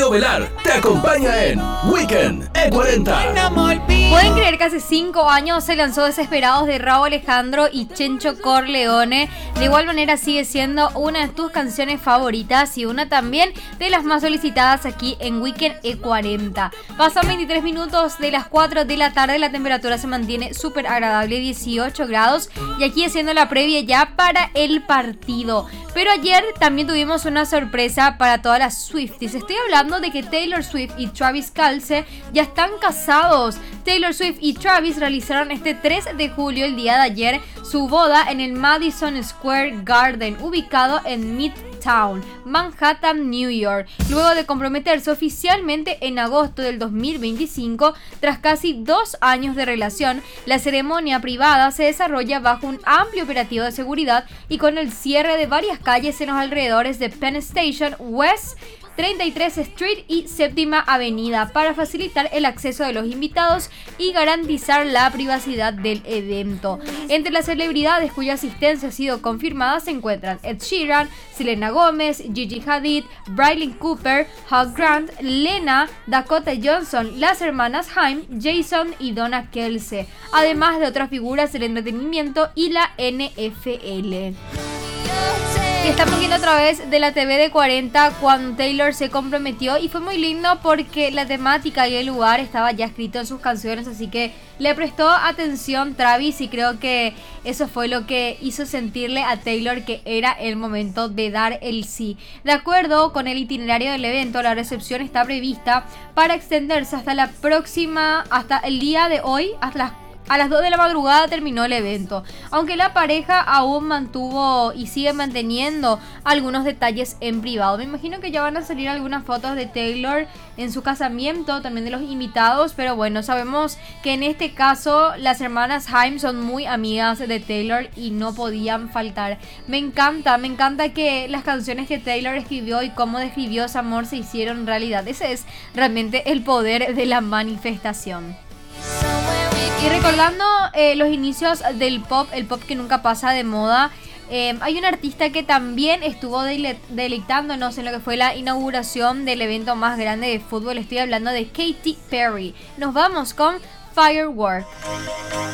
Novelar te acompaña en Weekend E40. ¿Pueden creer que hace 5 años se lanzó Desesperados de Rauw Alejandro y Chencho Corleone? De igual manera sigue siendo una de tus canciones favoritas y una también de las más solicitadas aquí en Weekend E40. Pasan 23 minutos de las 4 de la tarde, la temperatura se mantiene súper agradable, 18 grados, y aquí haciendo la previa ya para el partido. Pero ayer también tuvimos una sorpresa para todas las Swifties. Estoy hablando de que Taylor Swift y Travis Kelce ya están casados. Taylor Swift y Travis realizaron este 3 de julio, el día de ayer, su boda en el Madison Square Garden, ubicado en Midtown, Manhattan, New York. Luego de comprometerse oficialmente en agosto del 2025, tras casi 2 años de relación, la ceremonia privada se desarrolla bajo un amplio operativo de seguridad y con el cierre de varias calles en los alrededores de Penn Station, West 33 Street y Séptima Avenida para facilitar el acceso de los invitados y garantizar la privacidad del evento. Entre las celebridades cuya asistencia ha sido confirmada se encuentran Ed Sheeran, Selena Gomez, Gigi Hadid, Bradley Cooper, Hugh Grant, Lena, Dakota Johnson, las hermanas Haim, Jason y Donna Kelce, además de otras figuras del entretenimiento y la NFL. Estamos viendo a través de la TV de 40 cuando Taylor se comprometió y fue muy lindo porque la temática y el lugar estaba ya escrito en sus canciones, así que le prestó atención Travis y creo que eso fue lo que hizo sentirle a Taylor que era el momento de dar el sí. De acuerdo con el itinerario del evento, la recepción está prevista para extenderse hasta el día de hoy, a las 2 de la madrugada terminó el evento, aunque la pareja aún mantuvo y sigue manteniendo algunos detalles en privado. Me imagino que ya van a salir algunas fotos de Taylor en su casamiento, también de los invitados, pero bueno, sabemos que en este caso las hermanas Haim son muy amigas de Taylor y no podían faltar. Me encanta que las canciones que Taylor escribió y cómo describió ese amor se hicieron realidad. Ese es realmente el poder de la manifestación. Y recordando los inicios del pop, el pop que nunca pasa de moda, hay un artista que también estuvo deleitándonos en lo que fue la inauguración del evento más grande de fútbol. Estoy hablando de Katy Perry. Nos vamos con Firework.